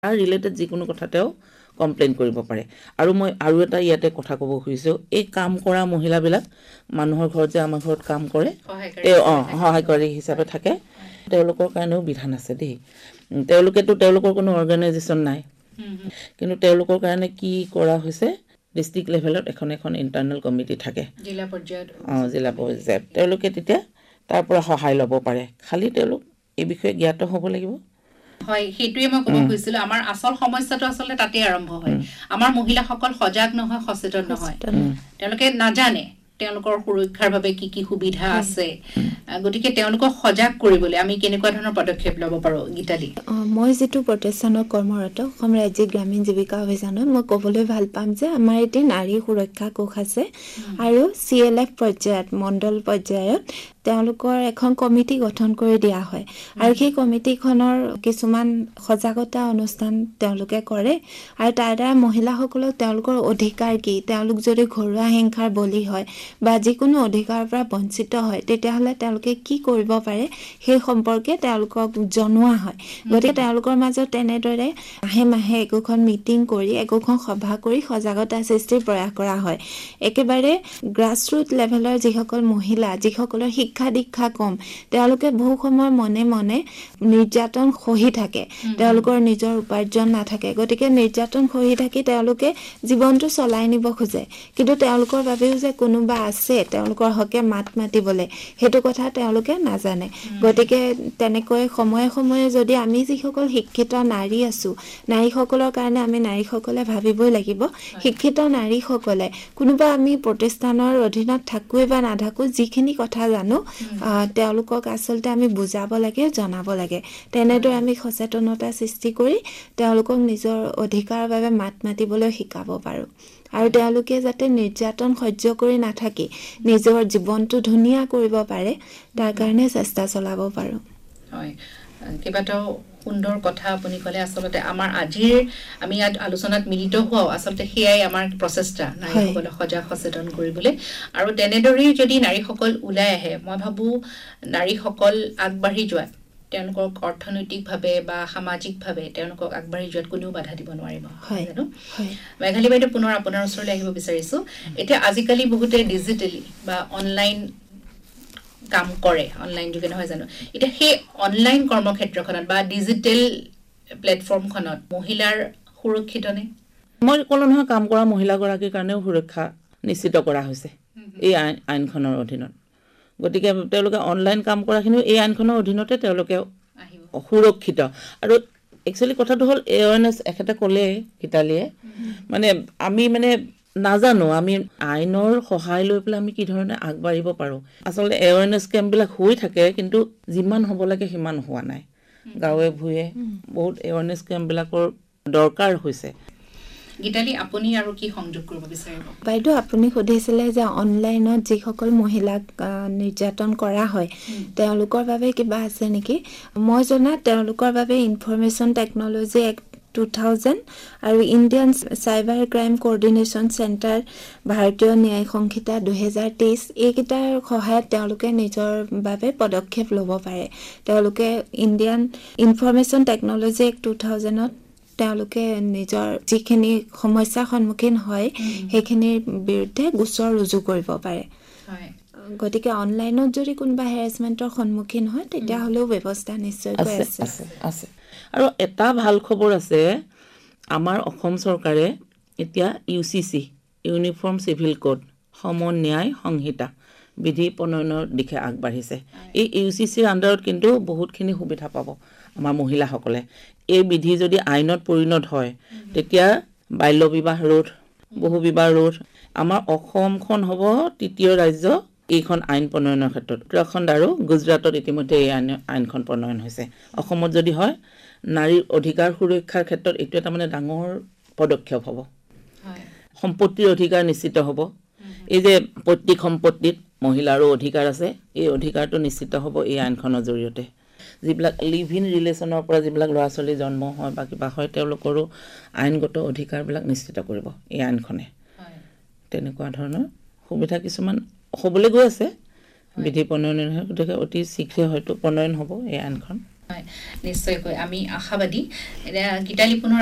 তাৰ ৰিলেটেড যিকোনো কথাতেও কমপ্লেইন কৰিব পাৰে আৰু মই আৰু এটা ইয়াতে কথা ক'ব খুজিছোঁ এই কাম কৰা মহিলাবিলাক মানুহৰ ঘৰত যে আমাৰ ঘৰত কাম কৰে সহায়কাৰী হিচাপে থাকে তেওঁলোকৰ কাৰণেও বিধান আছে দেই তেওঁলোকৰ কোনো অৰ্গেনাইজেশ্যন নাই কিন্তু তেওঁলোকৰ কাৰণে কি কৰা হৈছে ডিষ্ট্ৰিক্ট লেভেলত এখন ইণ্টাৰনেল কমিটি থাকে জিলা পৰ্যায়ত তেওঁলোকে তেতিয়া তাৰ পৰা সহায় ল'ব পাৰে খালি তেওঁলোক এই বিষয়ে জ্ঞাত হ'ব লাগিব হয় সেইটোৱে মই ক'ব খুজিছিলো আমাৰ আচল সমস্যাটো আচলতে তাতে আৰম্ভ হয় আমাৰ মহিলাসকল সজাগ নহয় সচেতন নহয় তেওঁলোকে নাজানে তেওঁলোকৰ সুৰক্ষাৰ বাবে কি সুবিধা আছে গতিকে তেওঁলোকক সজাগ কৰিবলৈ আমি কেনেকুৱা ধৰণৰ পদক্ষেপ ল'ব পাৰো গীতালি মই যেটো প্ৰতিষ্ঠানৰ কৰ্মৰত অসম ৰাজ্যিক গ্ৰামীণ জীৱিকা অভিযানত মই ক'বলৈ ভাল পাম যে আমাৰ এতিয়া নাৰী সুৰক্ষা কোষ আছে আৰু CLF পৰ্যায়ত মণ্ডল পৰ্যায়ত তেওঁলোকৰ এখন কমিটি গঠন কৰি দিয়া হয় আৰু সেই কমিটিখনৰ কিছুমান সজাগতা অনুষ্ঠান তেওঁলোকে কৰে আৰু তাৰ দ্বাৰা মহিলাসকলক তেওঁলোকৰ অধিকাৰ কি তেওঁলোক যদি ঘৰুৱা হিংসাৰ বলি হয় বা যিকোনো অধিকাৰৰ পৰা বঞ্চিত হয় তেতিয়াহ'লে তেওঁলোকে কি কৰিব পাৰে সেই সম্পৰ্কে তেওঁলোকক জনোৱা হয় গতিকে তেওঁলোকৰ মাজত তেনেদৰে মাহে একোখন মিটিং কৰি একোখন সভা কৰি সজাগতা সৃষ্টিৰ প্ৰয়াস কৰা হয় একেবাৰে গ্ৰাছৰুট লেভেলৰ যিসকল মহিলা যিসকলৰ শিক্ষা দীক্ষা কম তেওঁলোকে বহু সময় মনে মনে নিৰ্যাতন সহি থাকে তেওঁলোকৰ নিজৰ উপাৰ্জন নাথাকে গতিকে নিৰ্যাতন সহি থাকি তেওঁলোকে জীৱনটো চলাই নিব খোজে কিন্তু তেওঁলোকৰ বাবেও যে কোনোবা আছে তেওঁলোকৰ হকে মাত মাতিবলে হেতু কথা তেওঁলোকে নাজানে গতিকে তেনেকৈ সময়ে সময়ে যদি আমি যিসকল শিক্ষিত নাৰী আছো নাৰীসকলৰ কাৰণে আমি নাৰীসকলে ভাবিবই লাগিব শিক্ষিত নাৰীসকলে কোনোবা আমি প্ৰতিষ্ঠানৰ অধীনত থাকুৱে বা নাথাকো যিখিনি কথা জানো তেওঁলোকক আচলতে আমি বুজাব লাগে জনাব লাগে তেনেদৰে আমি সচেতনতা সৃষ্টি কৰি তেওঁলোকক নিজৰ অধিকাৰৰ বাবে মাত মাতিবলৈ শিকাব পাৰো আৰু তেওঁলোকে যাতে নিৰ্যাতন সহ্য কৰি নাথাকি নিজৰ জীৱনটো ধুনীয়া কৰিব পাৰে তাৰ কাৰণে চেষ্টা চলাব পাৰো হয় কেইবাটাও সুন্দৰ কথা আপুনি ক'লে আচলতে আমাৰ আজিৰ আমি ইয়াত আলোচনাত মিলিত হোৱা আচলতে সেয়াই আমাৰ প্ৰচেষ্টা নাৰীসকলক সজাগ সচেতন কৰিবলৈ আৰু তেনেদৰেই যদি নাৰীসকল ওলাই আহে মই ভাবো নাৰীসকল আগবাঢ়ি যোৱাত তেওঁলোকক অৰ্থনৈতিকভাৱে বা সামাজিকভাৱে তেওঁলোকক আগবাঢ়ি যোৱাত কোনেও বাধা দিব নোৱাৰিব জানো মেঘালী বাইদেউ পুনৰ আপোনাৰ ওচৰলৈ আহিব বিচাৰিছো এতিয়া আজিকালি বহুতে ডিজিটেলি বা অনলাইন কাম কৰে অনলাইন যোগে নহয় জানো এতিয়া সেই অনলাইন কৰ্মক্ষেত্ৰখনত বা ডিজিটেল প্লেটফৰ্মখনত মহিলাৰ সুৰক্ষিত নে মই ক'লো নহয় কাম কৰা মহিলাগৰাকীৰ কাৰণেও সুৰক্ষা নিশ্চিত কৰা হৈছে এই আইনখনৰ অধীনত গতিকে তেওঁলোকে অনলাইন কাম কৰাখিনিও এই আইনখনৰ অধীনতে তেওঁলোকে সুৰক্ষিত আৰু একচুৱেলি কথাটো হ'ল এৱাৰনেছ এখেতে ক'লে গীতালীয়ে মানে আমি নাজানো আমি আইনৰ সহায় লৈ পেলাই আমি কি ধৰণে আগবাঢ়িব পাৰো আচলতে এৱাৰনেছ কেম্পবিলাক হৈ থাকে কিন্তু যিমান হ'ব লাগে সিমান হোৱা নাই গাঁৱে ভূঞে বহুত এৱাৰনেছ কেম্পবিলাকৰ দৰকাৰ হৈছে গীতালি আপুনি আৰু কি সংযোগ কৰিব বিচাৰিব বাইদেউ আপুনি সুধিছিলে যে অনলাইনত যিসকল মহিলাক নিৰ্যাতন কৰা হয় তেওঁলোকৰ বাবে কিবা আছে নেকি মই জনা তেওঁলোকৰ বাবে ইনফৰমেশ্যন টেকনলজি এক্ট 2000 আৰু Indian cyber crime coordination centre ভাৰতীয় ন্যায় সংহিতা 2023 এইকেইটাৰ সহায়ত তেওঁলোকে নিজৰ বাবে পদক্ষেপ ল'ব পাৰে তেওঁলোকে ইণ্ডিয়ান ইনফৰমেশ্যন টেকনলজি এক্ট 2000ত তেওঁলোকে নিজৰ যিখিনি সমস্যাৰ সন্মুখীন হয় সেইখিনিৰ বিৰুদ্ধে গোচৰ ৰুজু কৰিব পাৰে গতিকে অনলাইনত যদি কোনোবা হেৰাছমেণ্টৰ সন্মুখীন হয় তেতিয়াহ'লেও ব্যৱস্থা নিশ্চয়কৈ আছে আৰু এটা ভাল খবৰ আছে আমাৰ অসম চৰকাৰে এতিয়া UCC ইউনিফৰ্ম চিভিল কোড সম ন্যায় সংহিতা বিধি প্ৰণয়নৰ দিশে আগবাঢ়িছে এই UCCৰ আণ্ডাৰত কিন্তু বহুতখিনি সুবিধা পাব আমাৰ মহিলাসকলে এই বিধি যদি আইনত পৰিণত হয় তেতিয়া বাল্য বিবাহ ৰোধ বহু বিবাহ ৰোধ আমাৰ অসমখন হ'ব তৃতীয় ৰাজ্য এইখন আইন প্ৰণয়নৰ ক্ষেত্ৰত উত্তৰাখণ্ড আৰু গুজৰাটত ইতিমধ্যে এই আইনখন প্ৰণয়ন হৈছে অসমত যদি হয় নাৰীৰ অধিকাৰ সুৰক্ষাৰ ক্ষেত্ৰত এইটো এটা ডাঙৰ পদক্ষেপ হ'ব সম্পত্তিৰ অধিকাৰ নিশ্চিত হ'ব এই যে পৈতৃক সম্পত্তিত মহিলাৰো অধিকাৰ আছে এই অধিকাৰটো নিশ্চিত হ'ব এই আইনখনৰ জৰিয়তে যিবিলাক লিভ ইন ৰিলেশ্যনৰ পৰা যিবিলাক ল'ৰা ছোৱালী জন্ম হয় বা কিবা হয় তেওঁলোকৰো আইনগত অধিকাৰবিলাক নিশ্চিত কৰিব এই আইনখনে তেনেকুৱা ধৰণৰ সুবিধা কিছুমান হ'বলৈ গৈ আছে বিধি প্ৰণয়নৰ গতিকে অতি শীঘ্ৰে হয়তো প্ৰণয়ন হ'ব এই আইনখন নিশ্চয়কৈ আমি আশাবাদী। এতিয়া গীতালি পুনৰ